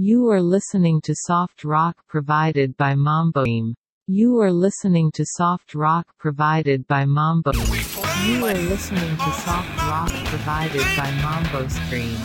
You are listening to soft rock provided by Mambo Stream. You are listening to soft rock provided by Mambo. You are listening to soft rock provided by Mambo Stream.